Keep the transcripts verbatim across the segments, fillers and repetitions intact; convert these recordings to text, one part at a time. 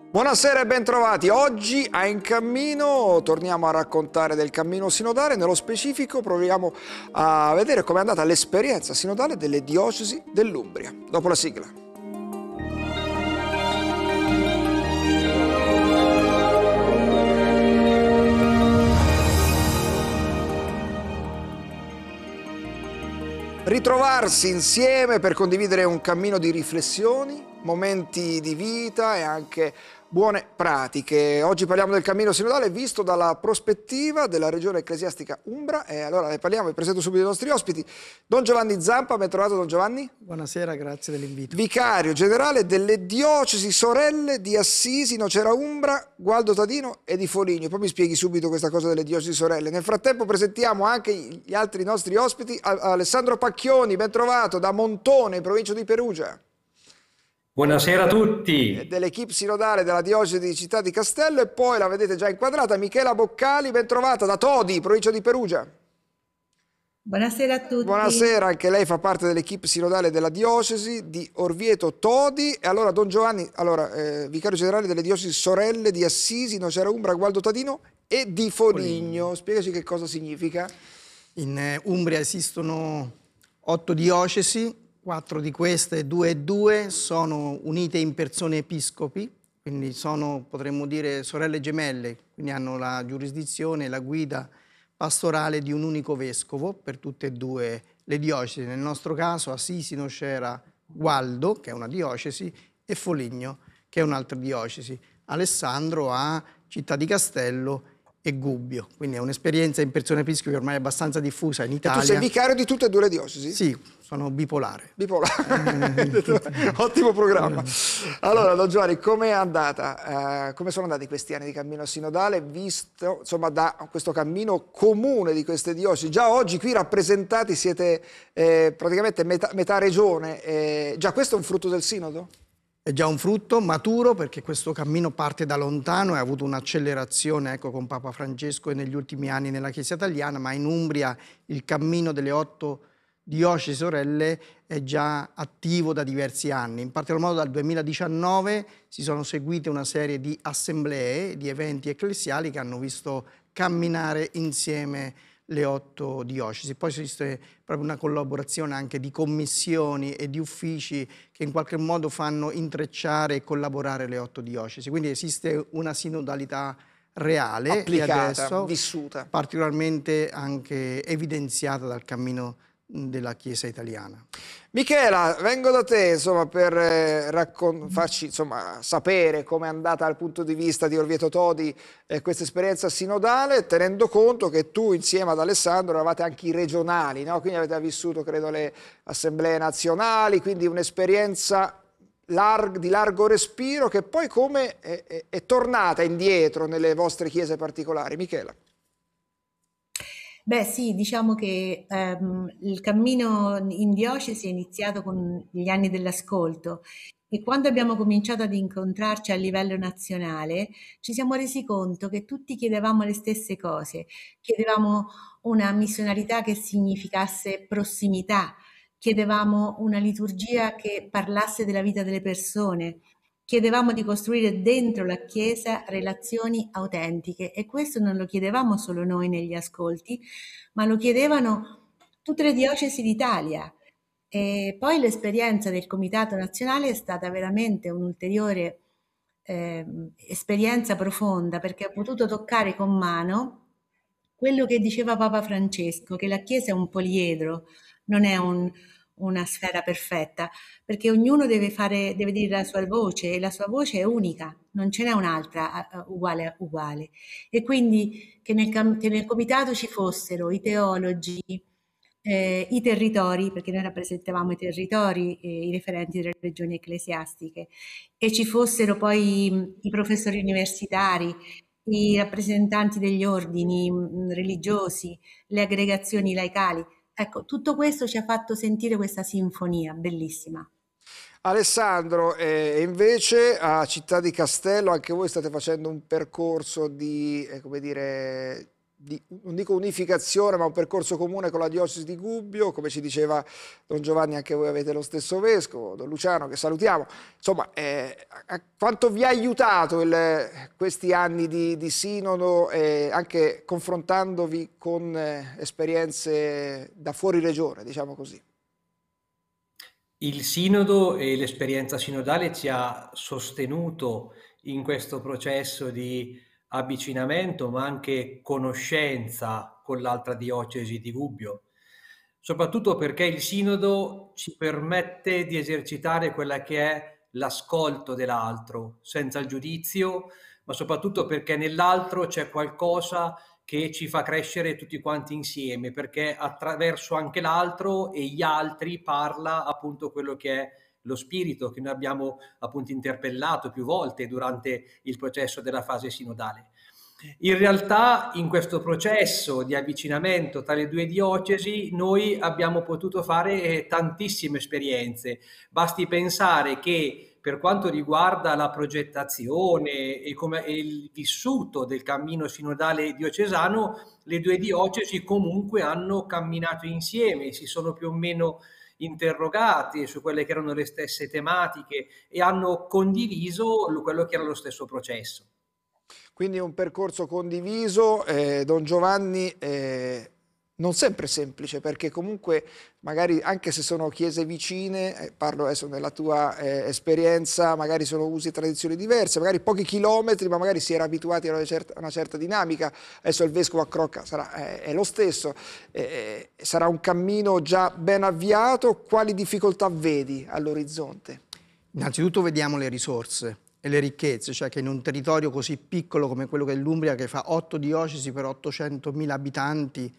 Buonasera e bentrovati. Oggi a In Cammino torniamo a raccontare del cammino sinodale. Nello specifico proviamo a vedere com'è andata l'esperienza sinodale delle diocesi dell'Umbria. Dopo la sigla. Ritrovarsi insieme per condividere un cammino di riflessioni, momenti di vita e anche buone pratiche. Oggi parliamo del cammino sinodale visto dalla prospettiva della regione ecclesiastica Umbra e allora ne parliamo, vi presento subito i nostri ospiti. Don Giovanni Zampa, ben trovato Don Giovanni. Buonasera, grazie dell'invito. Vicario generale delle diocesi sorelle di Assisi, Nocera Umbra, Gualdo Tadino e di Foligno. Poi mi spieghi subito questa cosa delle diocesi sorelle. Nel frattempo presentiamo anche gli altri nostri ospiti. Alessandro Pacchioni, ben trovato, da Montone, in provincia di Perugia. Buonasera a tutti. Dell'equipe sinodale della diocesi di Città di Castello, e poi la vedete già inquadrata, Michela Boccali, ben trovata, da Todi, provincia di Perugia. Buonasera a tutti. Buonasera, anche lei fa parte dell'equipe sinodale della diocesi di Orvieto Todi. E allora Don Giovanni, allora, eh, vicario generale delle diocesi sorelle di Assisi, Nocera Umbra, Gualdo Tadino e di Foligno. Spiegaci che cosa significa. In eh, Umbria esistono otto diocesi. Quattro di queste, due e due, sono unite in persone episcopi, quindi sono, potremmo dire, sorelle gemelle, quindi hanno la giurisdizione e la guida pastorale di un unico vescovo per tutte e due le diocesi. Nel nostro caso Assisi, Nocera, Gualdo, che è una diocesi, e Foligno, che è un'altra diocesi. Alessandro ha Città di Castello e Gubbio, quindi è un'esperienza in persone episcopi ormai abbastanza diffusa in Italia. E tu sei vicario di tutte e due le diocesi? Sì, sono bipolare. Bipolare, ottimo programma. Allora, Don Giovanni, com'è andata? Eh, come sono andati questi anni di cammino sinodale, visto insomma da questo cammino comune di queste diocesi? Già oggi qui rappresentati siete eh, praticamente metà, metà regione, eh, già questo è un frutto del sinodo? È già un frutto maturo perché questo cammino parte da lontano e ha avuto un'accelerazione ecco, con Papa Francesco e negli ultimi anni nella Chiesa italiana, ma in Umbria il cammino delle otto diocesi sorelle è già attivo da diversi anni. In particolar modo dal duemiladiciannove si sono seguite una serie di assemblee, di eventi ecclesiali che hanno visto camminare insieme le otto diocesi. Poi esiste proprio una collaborazione anche di commissioni e di uffici che in qualche modo fanno intrecciare e collaborare le otto diocesi. Quindi esiste una sinodalità reale, applicata, e adesso vissuta, particolarmente anche evidenziata dal cammino della Chiesa italiana. Michela, vengo da te insomma, per eh, farci insomma, sapere come è andata dal punto di vista di Orvieto Todi eh, questa esperienza sinodale, tenendo conto che tu insieme ad Alessandro eravate anche i regionali, no? Quindi avete vissuto credo le assemblee nazionali, quindi un'esperienza larg di largo respiro che poi come è, è, è tornata indietro nelle vostre chiese particolari. Michela. Beh sì, diciamo che ehm, il cammino in diocesi è iniziato con gli anni dell'ascolto e quando abbiamo cominciato ad incontrarci a livello nazionale ci siamo resi conto che tutti chiedevamo le stesse cose, chiedevamo una missionalità che significasse prossimità, chiedevamo una liturgia che parlasse della vita delle persone, chiedevamo di costruire dentro la Chiesa relazioni autentiche e questo non lo chiedevamo solo noi negli ascolti, ma lo chiedevano tutte le diocesi d'Italia. E poi l'esperienza del Comitato Nazionale è stata veramente un'ulteriore eh, esperienza profonda perché ho potuto toccare con mano quello che diceva Papa Francesco, che la Chiesa è un poliedro, non è un una sfera perfetta, perché ognuno deve fare, deve dire la sua voce e la sua voce è unica, non ce n'è un'altra uh, uguale uguale. E quindi che nel, che nel comitato ci fossero i teologi, eh, i territori, perché noi rappresentavamo i territori, eh, i referenti delle regioni ecclesiastiche, e ci fossero poi mh, i professori universitari, i rappresentanti degli ordini mh, religiosi, le aggregazioni laicali. Ecco, tutto questo ci ha fatto sentire questa sinfonia bellissima. Alessandro, eh, invece a Città di Castello anche voi state facendo un percorso di, eh, come dire, di, non dico unificazione, ma un percorso comune con la diocesi di Gubbio, come ci diceva Don Giovanni anche voi avete lo stesso vescovo, Don Luciano che salutiamo, insomma eh, a quanto vi ha aiutato il, questi anni di, di sinodo, eh, anche confrontandovi con eh, esperienze da fuori regione, diciamo così? Il sinodo e l'esperienza sinodale ci ha sostenuto in questo processo di avvicinamento, ma anche conoscenza con l'altra diocesi di Gubbio, soprattutto perché il sinodo ci permette di esercitare quella che è l'ascolto dell'altro, senza il giudizio, ma soprattutto perché nell'altro c'è qualcosa che ci fa crescere tutti quanti insieme, perché attraverso anche l'altro e gli altri parla appunto quello che è lo spirito che noi abbiamo appunto interpellato più volte durante il processo della fase sinodale. In realtà in questo processo di avvicinamento tra le due diocesi noi abbiamo potuto fare tantissime esperienze. Basti pensare che per quanto riguarda la progettazione e, come, e il vissuto del cammino sinodale diocesano, le due diocesi comunque hanno camminato insieme, si sono più o meno interrogati su quelle che erano le stesse tematiche e hanno condiviso quello che era lo stesso processo. Quindi un percorso condiviso, eh, Don Giovanni, eh, non sempre semplice, perché comunque magari anche se sono chiese vicine, eh, parlo adesso nella tua eh, esperienza, magari sono usi e tradizioni diverse, magari pochi chilometri, ma magari si era abituati a una certa, una certa dinamica. Adesso il vescovo a Crocca sarà, eh, è lo stesso, eh, sarà un cammino già ben avviato. Quali difficoltà vedi all'orizzonte? Innanzitutto vediamo le risorse e le ricchezze, cioè che in un territorio così piccolo come quello che è l'Umbria, che fa otto diocesi per ottocentomila abitanti,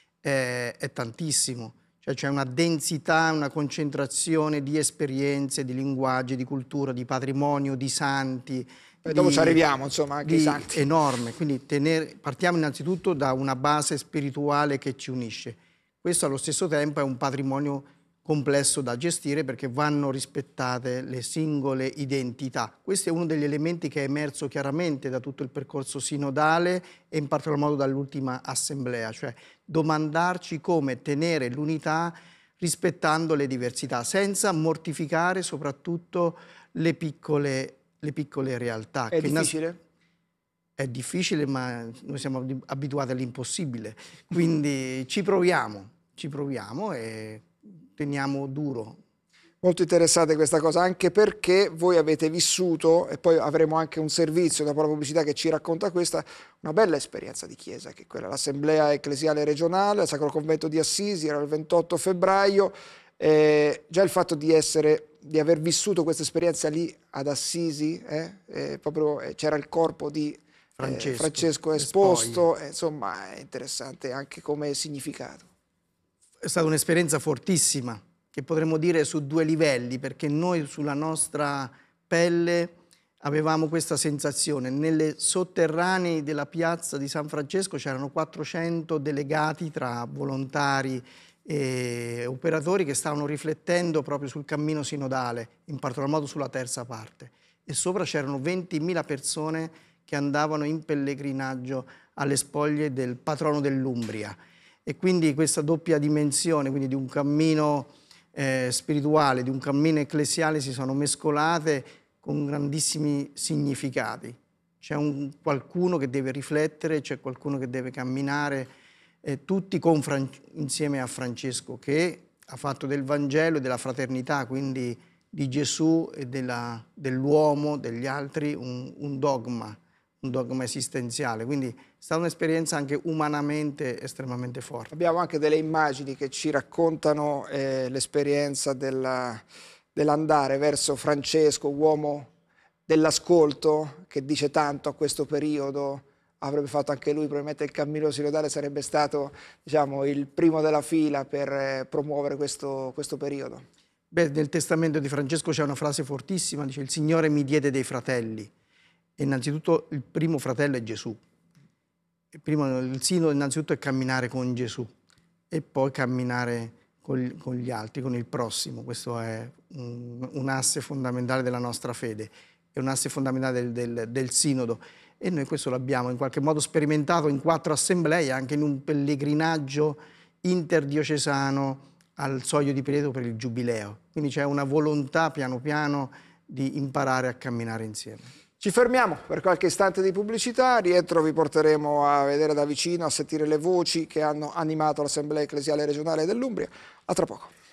eh, è tantissimo. Cioè c'è una densità, una concentrazione di esperienze, di linguaggi, di cultura, di patrimonio, di santi. E dopo di, ci arriviamo, insomma, anche i santi. Enorme. Quindi tenere, partiamo innanzitutto da una base spirituale che ci unisce. Questo allo stesso tempo è un patrimonio complesso da gestire perché vanno rispettate le singole identità. Questo è uno degli elementi che è emerso chiaramente da tutto il percorso sinodale e in particolar modo dall'ultima assemblea, cioè domandarci come tenere l'unità rispettando le diversità, senza mortificare soprattutto le piccole, le piccole realtà. È che difficile? È difficile, ma noi siamo abituati all'impossibile, quindi ci proviamo, ci proviamo e teniamo duro. Molto interessante questa cosa, anche perché voi avete vissuto, e poi avremo anche un servizio dopo la pubblicità che ci racconta questa, una bella esperienza di chiesa, che è quella, l'Assemblea Ecclesiale Regionale, il Sacro Convento di Assisi, era il ventotto febbraio, eh, già il fatto di essere, di aver vissuto questa esperienza lì ad Assisi, eh, eh, proprio eh, c'era il corpo di Francesco, eh, Francesco esposto, eh, insomma è interessante anche come significato. È stata un'esperienza fortissima, che potremmo dire su due livelli, perché noi sulla nostra pelle avevamo questa sensazione. Nelle sotterranei della piazza di San Francesco c'erano quattrocento delegati tra volontari e operatori che stavano riflettendo proprio sul cammino sinodale, in particolar modo sulla terza parte. E sopra c'erano ventimila persone che andavano in pellegrinaggio alle spoglie del patrono dell'Umbria. E quindi questa doppia dimensione, quindi di un cammino eh, spirituale, di un cammino ecclesiale, si sono mescolate con grandissimi significati. C'è un qualcuno che deve riflettere, c'è qualcuno che deve camminare, eh, tutti con Fran- insieme a Francesco, che ha fatto del Vangelo e della fraternità, quindi di Gesù e della, dell'uomo, degli altri, un, un dogma. un dogma esistenziale, quindi è stata un'esperienza anche umanamente estremamente forte. Abbiamo anche delle immagini che ci raccontano eh, l'esperienza della, dell'andare verso Francesco, uomo dell'ascolto, che dice tanto a questo periodo, avrebbe fatto anche lui, probabilmente il cammino sinodale sarebbe stato, diciamo, il primo della fila per eh, promuovere questo, questo periodo. Beh, nel testamento di Francesco c'è una frase fortissima, dice: il Signore mi diede dei fratelli. E innanzitutto il primo fratello è Gesù. Il, primo, il sinodo innanzitutto è camminare con Gesù e poi camminare con, con gli altri, con il prossimo. Questo è un, un asse fondamentale della nostra fede, è un asse fondamentale del, del, del sinodo. E noi questo l'abbiamo in qualche modo sperimentato in quattro assemblee, anche in un pellegrinaggio interdiocesano al Soglio di Pileto per il Giubileo. Quindi c'è una volontà piano piano di imparare a camminare insieme. Ci fermiamo per qualche istante di pubblicità, rientro vi porteremo a vedere da vicino, a sentire le voci che hanno animato l'Assemblea Ecclesiale Regionale dell'Umbria. A tra poco.